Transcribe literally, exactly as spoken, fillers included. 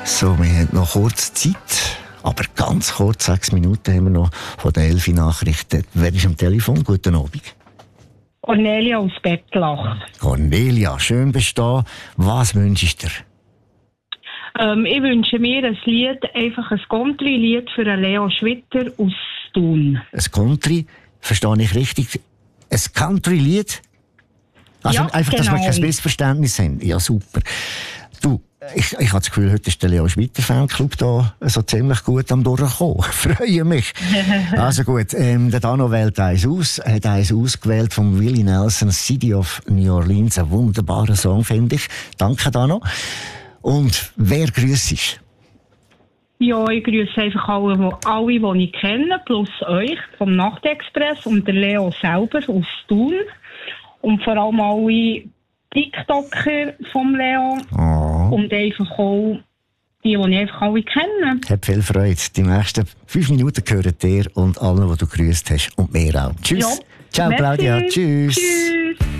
So, wir haben noch kurz Zeit, aber ganz kurz, sechs Minuten haben wir noch von der Elfi-Nachrichten. Wer ist am Telefon? Guten Abend. Cornelia aus Bettlach. Cornelia, schön bestehen. Was wünschst du dir? Ähm, ich wünsche mir ein Lied, einfach ein Country-Lied für einen Leo Schwitter aus Thun. Ein Country, verstehe ich richtig? Ein Country-Lied? Also Ja, einfach, dass genau. wir kein Missverständnis haben. Ja, super. Du, ich, ich habe das Gefühl, heute ist der Leo Schwitter Fanclub da so ziemlich gut am Durchkommen. Freue mich. Also gut, ähm, der Dano wählt eins aus, hat eins ausgewählt von Willie Nelson, City of New Orleans. Ein wunderbarer Song, finde ich. Danke, Dano. Und wer grüßt? Ja, ich grüße einfach alle, die- alle, die ich kenne, plus euch vom Nachtexpress und der Leo selber aus Thun. Und vor allem alle TikToker vom Leo. Oh. Und einfach auch die, die ich einfach alle kenne. Hat viel Freude. Die nächsten fünf Minuten gehören dir und allen, die du grüßt hast. Und mir auch. Tschüss. Ja. Ciao, Merci. Claudia. Tschüss. Tschüss.